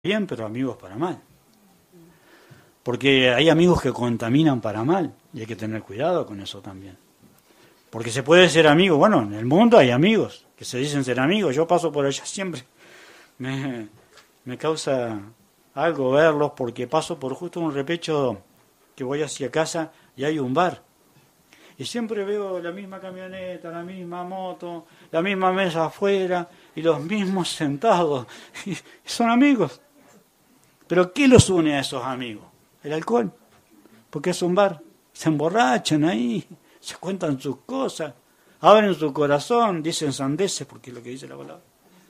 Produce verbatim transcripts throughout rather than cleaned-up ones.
bien, pero amigos para mal. Porque hay amigos que contaminan para mal y hay que tener cuidado con eso también. Porque se puede ser amigo, bueno, en el mundo hay amigos que se dicen ser amigos, yo paso por allá siempre, me, me causa algo verlos porque paso por justo un repecho que voy hacia casa y hay un bar. Y siempre veo la misma camioneta, la misma moto, la misma mesa afuera y los mismos sentados. Y son amigos. ¿Pero qué los une a esos amigos? El alcohol. Porque es un bar. Se emborrachan ahí, se cuentan sus cosas, abren su corazón, dicen sandeces, porque es lo que dice la palabra.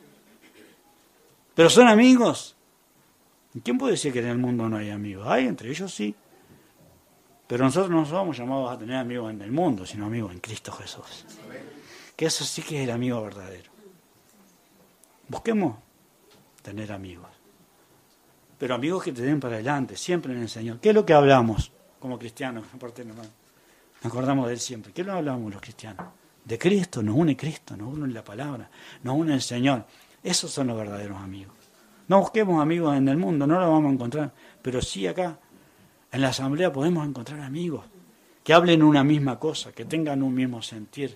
Pero son amigos. ¿Quién puede decir que en el mundo no hay amigos? Hay, entre ellos sí. Pero nosotros no somos llamados a tener amigos en el mundo, sino amigos en Cristo Jesús. Que eso sí que es el amigo verdadero. Busquemos tener amigos. Pero amigos que te den para adelante, siempre en el Señor. ¿Qué es lo que hablamos como cristianos? Aparte, nos acordamos de Él siempre. ¿Qué es lo que hablamos los cristianos? De Cristo, nos une Cristo, nos une la palabra, nos une el Señor. Esos son los verdaderos amigos. No busquemos amigos en el mundo, no los vamos a encontrar. Pero sí acá, en la asamblea podemos encontrar amigos que hablen una misma cosa, que tengan un mismo sentir,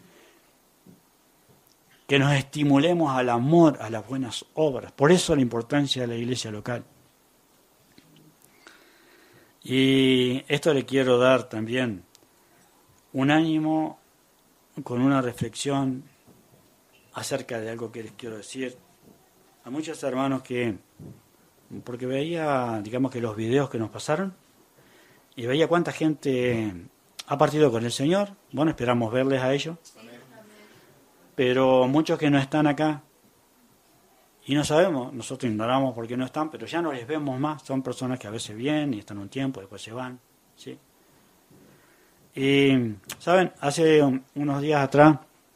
que nos estimulemos al amor, a las buenas obras. Por eso la importancia de la iglesia local. Y esto le quiero dar también un ánimo con una reflexión acerca de algo que les quiero decir a muchos hermanos que, porque veía, digamos que los videos que nos pasaron, y veía cuánta gente ha partido con el Señor. Bueno, esperamos verles a ellos. Pero muchos que no están acá, y no sabemos, nosotros ignoramos por qué no están, pero ya no les vemos más. Son personas que a veces vienen y están un tiempo, después se van, ¿sí? Y, ¿saben? Hace un, unos días atrás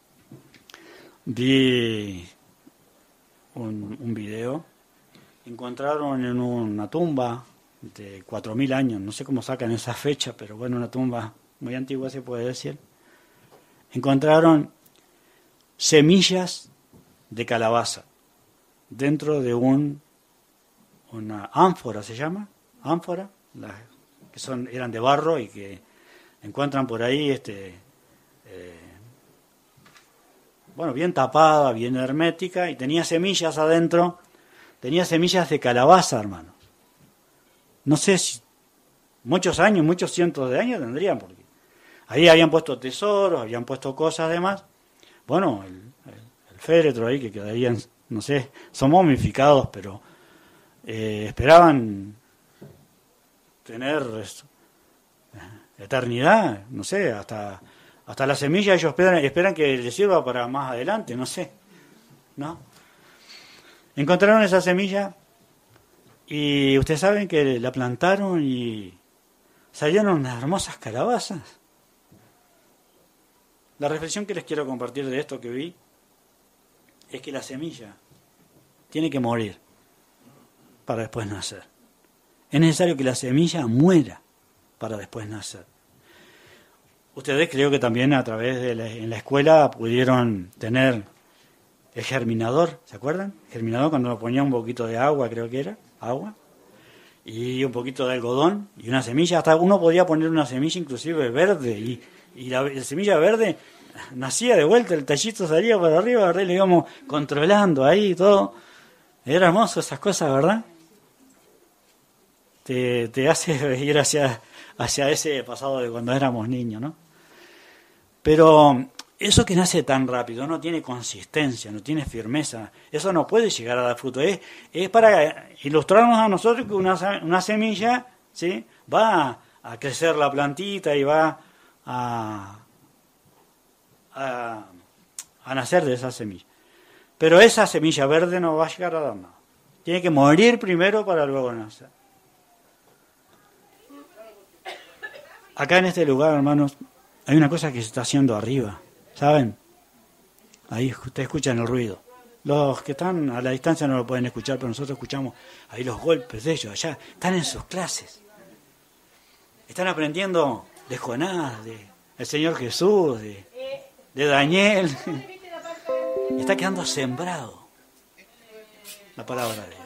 vi un, un video. Encontraron en una tumba de cuatro mil años, no sé cómo sacan esa fecha, pero bueno, una tumba muy antigua se puede decir. Encontraron semillas de calabaza dentro de un una ánfora, se llama, ánfora, las, que son eran de barro y que encuentran por ahí, este eh, bueno, bien tapada, bien hermética, y tenía semillas adentro, tenía semillas de calabaza, hermano. No sé si muchos años, muchos cientos de años tendrían, porque ahí habían puesto tesoros, habían puesto cosas además. Bueno, el, el, el féretro ahí que quedarían, no sé, son momificados, pero eh, esperaban tener eh, eternidad, no sé, hasta hasta la semilla ellos esperan, esperan que les sirva para más adelante, no sé, ¿no? Encontraron esa semilla y ustedes saben que la plantaron y salieron unas hermosas calabazas. La reflexión que les quiero compartir de esto que vi es que la semilla tiene que morir para después nacer. Es necesario que la semilla muera para después nacer. Ustedes creo que también a través de la, en la escuela pudieron tener el germinador, ¿se acuerdan? El germinador cuando lo ponía un poquito de agua, creo que era, agua, y un poquito de algodón y una semilla, hasta uno podía poner una semilla inclusive verde y Y la, la semilla verde nacía de vuelta, el tallito salía para arriba, ¿verdad? Y le íbamos controlando ahí y todo. Era hermoso esas cosas, ¿verdad? Te, te hace ir hacia, hacia ese pasado de cuando éramos niños, ¿no? Pero eso que nace tan rápido no tiene consistencia, no tiene firmeza. Eso no puede llegar a dar fruto. Es, es para ilustrarnos a nosotros que una, una semilla, ¿sí?, va a crecer la plantita y va A, a, a nacer de esa semilla. Pero esa semilla verde no va a llegar a dar nada. Tiene que morir primero para luego nacer. Acá en este lugar, hermanos, hay una cosa que se está haciendo arriba, ¿saben? Ahí ustedes escuchan el ruido. Los que están a la distancia no lo pueden escuchar, pero nosotros escuchamos ahí los golpes de ellos allá. Están en sus clases. Están aprendiendo de Jonás, de el Señor Jesús, de, de Daniel. Y está quedando sembrado la palabra de Dios.